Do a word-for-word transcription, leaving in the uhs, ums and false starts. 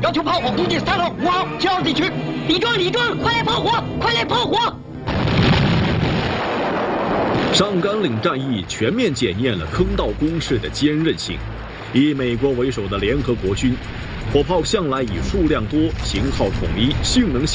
要求炮火攻击三号、五号、七号地区。李壮，李壮，快来炮火，快来炮火！ 上甘岭战役全面检验了坑道攻势的坚韧性。以美国为首的联合国军，火炮向来以数量多、型号统一、性能显